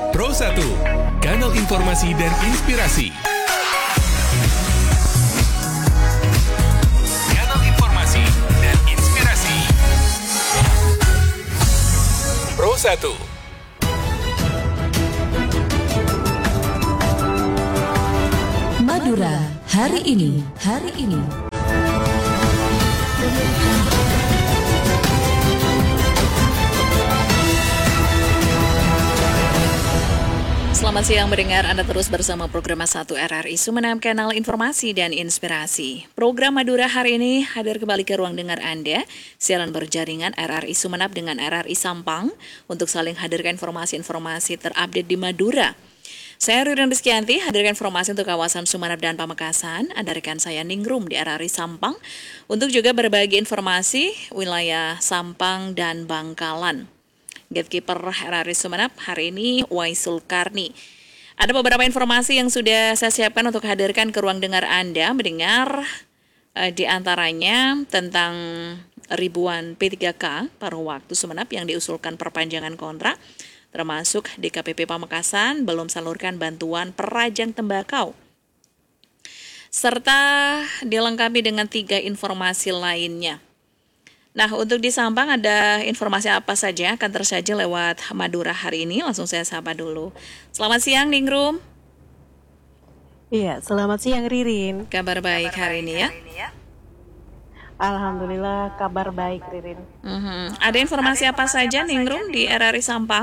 Pro 1, kanal informasi dan inspirasi. Kanal informasi dan inspirasi. Pro 1. Madura, hari ini. Selamat siang mendengar, Anda terus bersama program 1 RRI Sumeneb, kanal informasi dan inspirasi. Program Madura hari ini hadir kembali ke ruang dengar Anda, siaran berjaringan RRI Sumeneb dengan RRI Sampang untuk saling hadirkan informasi-informasi terupdate di Madura. Saya Ririn Rizkyanti, hadirkan informasi untuk kawasan Sumeneb dan Pamekasan. Ada rekan saya Ningrum di RRI Sampang untuk juga berbagi informasi wilayah Sampang dan Bangkalan. Gatekeeper RRI Sumeneb hari ini Waisul Karni. Ada beberapa informasi yang sudah saya siapkan untuk hadirkan ke ruang dengar Anda mendengar di antaranya tentang ribuan P3K paruh waktu Sumeneb yang diusulkan perpanjangan kontrak, termasuk DKPP Pamekasan belum salurkan bantuan perajang tembakau. Serta dilengkapi dengan 3 informasi lainnya. Nah, untuk di Sampang ada informasi apa saja akan tersaji lewat Madura hari ini. Langsung saya sapa dulu. Selamat siang, Ningrum. Iya, selamat siang Ririn. Kabar baik hari ini ya? Alhamdulillah kabar baik Ririn. Ada informasi apa saja, Ningrum, di RRI Sampang?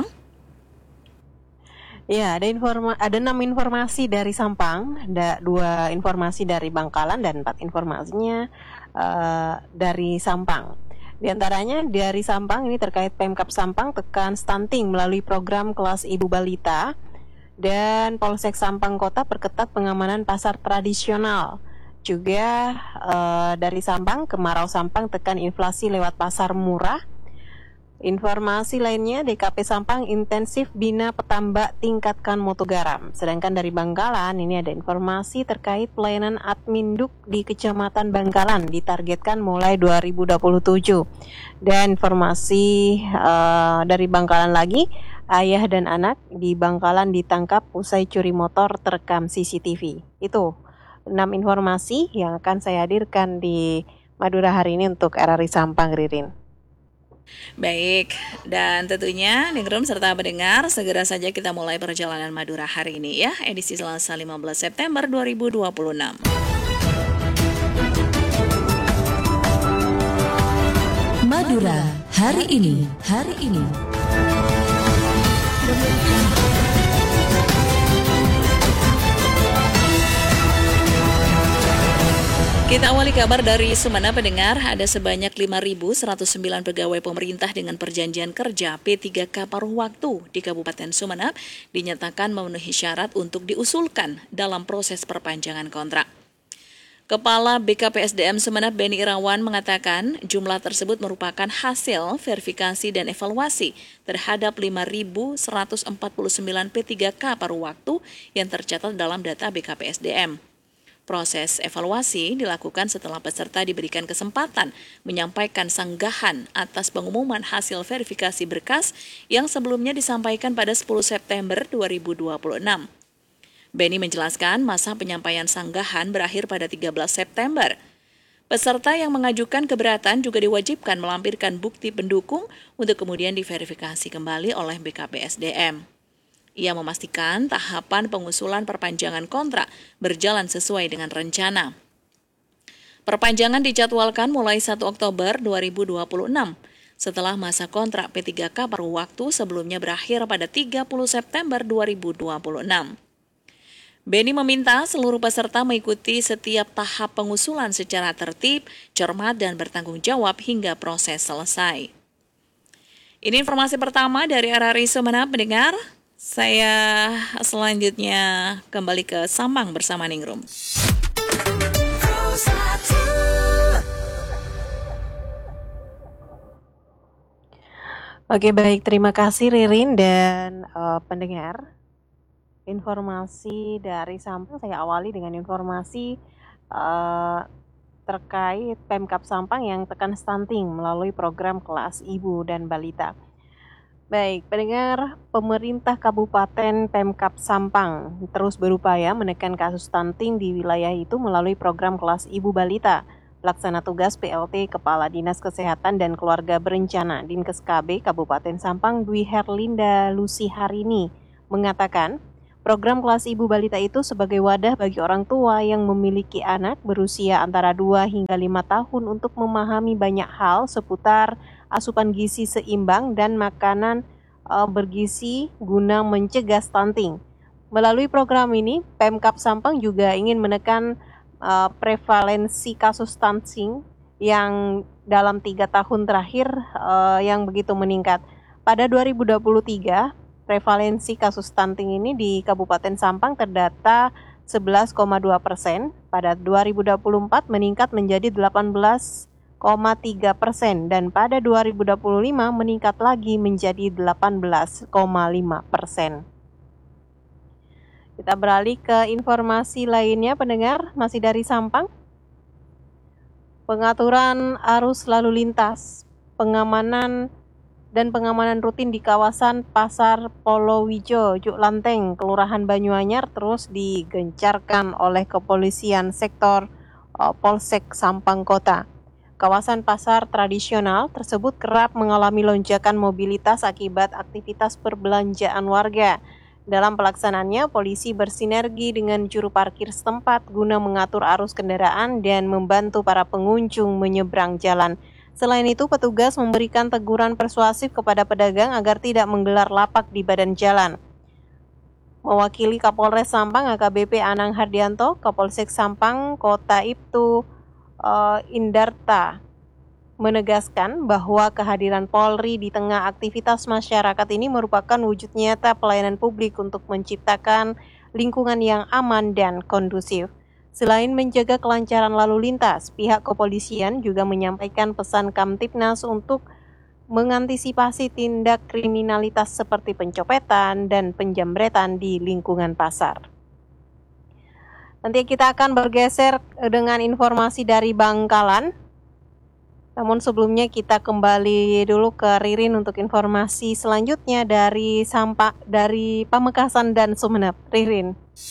Ya, ada 6 informasi dari Sampang, ada 2 informasi dari Bangkalan dan 4 informasinya dari Sampang. Di antaranya dari Sampang ini terkait Pemkab Sampang tekan stunting melalui program kelas ibu balita, dan Polsek Sampang Kota perketat pengamanan pasar tradisional. Juga dari Sampang, Kemarau Sampang tekan inflasi lewat pasar murah. Informasi lainnya, DKP Sampang intensif bina petambak tingkatkan mutu garam. Sedangkan dari Bangkalan ini ada informasi terkait pelayanan adminduk di Kecamatan Bangkalan ditargetkan mulai 2027. Dan informasi dari Bangkalan lagi, ayah dan anak di Bangkalan ditangkap usai curi motor terekam CCTV. Itu 6 informasi yang akan saya hadirkan di Madura hari ini untuk RRI Sampang, Ririn. Baik, dan tentunya Ningrum serta pendengar, segera saja kita mulai perjalanan Madura hari ini ya, edisi Selasa 15 September 2026. Madura, hari ini. Kita awali kabar dari Sumeneb, pendengar. Ada sebanyak 5.109 pegawai pemerintah dengan perjanjian kerja P3K paruh waktu di Kabupaten Sumeneb dinyatakan memenuhi syarat untuk diusulkan dalam proses perpanjangan kontrak. Kepala BKPSDM Sumeneb Beni Irawan mengatakan jumlah tersebut merupakan hasil verifikasi dan evaluasi terhadap 5.149 P3K paruh waktu yang tercatat dalam data BKPSDM. Proses evaluasi dilakukan setelah peserta diberikan kesempatan menyampaikan sanggahan atas pengumuman hasil verifikasi berkas yang sebelumnya disampaikan pada 10 September 2026. Beni menjelaskan masa penyampaian sanggahan berakhir pada 13 September. Peserta yang mengajukan keberatan juga diwajibkan melampirkan bukti pendukung untuk kemudian diverifikasi kembali oleh BKPSDM. Ia memastikan tahapan pengusulan perpanjangan kontrak berjalan sesuai dengan rencana. Perpanjangan dijadwalkan mulai 1 Oktober 2026, setelah masa kontrak P3K paruh waktu sebelumnya berakhir pada 30 September 2026. Beni meminta seluruh peserta mengikuti setiap tahap pengusulan secara tertib, cermat, dan bertanggung jawab hingga proses selesai. Ini informasi pertama dari RRI Sumeneb, pendengar. Saya selanjutnya kembali ke Sampang bersama Ningrum. Oke, baik, terima kasih Ririn dan pendengar. Informasi dari Sampang saya awali dengan informasi terkait Pemkab Sampang yang tekan stunting melalui program kelas ibu dan balita. Baik, pendengar, pemerintah Kabupaten Pemkab Sampang terus berupaya menekan kasus stunting di wilayah itu melalui program kelas Ibu Balita. Pelaksana tugas PLT Kepala Dinas Kesehatan dan Keluarga Berencana Dinkes KB Kabupaten Sampang Dwi Herlinda Lucy Harini mengatakan, program kelas Ibu Balita itu sebagai wadah bagi orang tua yang memiliki anak berusia antara 2 hingga 5 tahun untuk memahami banyak hal seputar asupan gizi seimbang dan makanan bergizi guna mencegah stunting. Melalui program ini, Pemkab Sampang juga ingin menekan prevalensi kasus stunting yang dalam 3 tahun terakhir yang begitu meningkat. Pada 2023, prevalensi kasus stunting ini di Kabupaten Sampang terdata 11,2%. Pada 2024 meningkat menjadi 18,3% dan pada 2025 meningkat lagi menjadi 18,5%. Kita beralih ke informasi lainnya, pendengar, masih dari Sampang. Pengaturan arus lalu lintas, pengamanan rutin di kawasan Pasar Polowijo, Juk Lanteng, Kelurahan Banyuanyar terus digencarkan oleh Kepolisian Sektor Polsek Sampang Kota. Kawasan pasar tradisional tersebut kerap mengalami lonjakan mobilitas akibat aktivitas perbelanjaan warga. Dalam pelaksanaannya, polisi bersinergi dengan juru parkir setempat guna mengatur arus kendaraan dan membantu para pengunjung menyeberang jalan. Selain itu, petugas memberikan teguran persuasif kepada pedagang agar tidak menggelar lapak di badan jalan. Mewakili Kapolres Sampang AKBP Anang Hardianto, Kapolsek Sampang Kota Ibtu Indarta menegaskan bahwa kehadiran Polri di tengah aktivitas masyarakat ini merupakan wujud nyata pelayanan publik untuk menciptakan lingkungan yang aman dan kondusif. Selain menjaga kelancaran lalu lintas, pihak kepolisian juga menyampaikan pesan Kamtibnas untuk mengantisipasi tindak kriminalitas seperti pencopetan dan penjamretan di lingkungan pasar. Nanti kita akan bergeser dengan informasi dari Bangkalan. Namun sebelumnya kita kembali dulu ke Ririn untuk informasi selanjutnya dari Pamekasan dan Sumeneb. Ririn.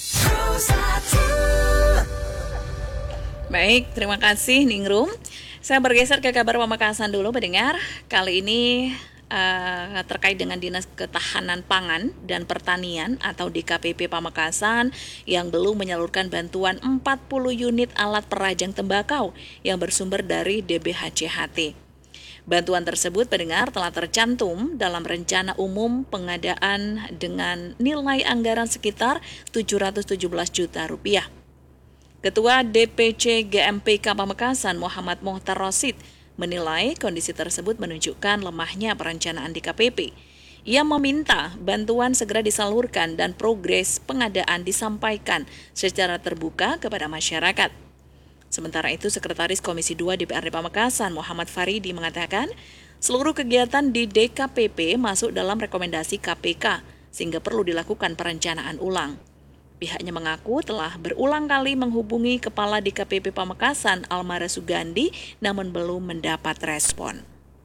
Baik, terima kasih Ningrum. Saya bergeser ke kabar Pamekasan dulu, pendengar. Kali ini terkait dengan Dinas Ketahanan Pangan dan Pertanian atau DKPP Pamekasan yang belum menyalurkan bantuan 40 unit alat perajang tembakau yang bersumber dari DBHCHT. Bantuan tersebut, pendengar, telah tercantum dalam rencana umum pengadaan dengan nilai anggaran sekitar 717 juta rupiah. Ketua DPC GMPK Pamekasan Muhammad Mohtar Rosid menilai kondisi tersebut menunjukkan lemahnya perencanaan DKPP. Ia meminta bantuan segera disalurkan dan progres pengadaan disampaikan secara terbuka kepada masyarakat. Sementara itu, Sekretaris Komisi 2 DPRD Pamekasan Muhammad Faridi mengatakan seluruh kegiatan di DKPP masuk dalam rekomendasi KPK sehingga perlu dilakukan perencanaan ulang. Pihaknya mengaku telah berulang kali menghubungi Kepala DKPP Pamekasan Almara Sugandi namun belum mendapat respon.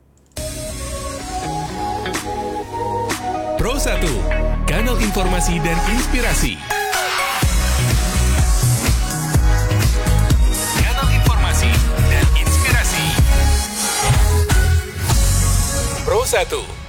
Pro 1, kanal informasi dan inspirasi. Kanal informasi dan inspirasi. Pro 1.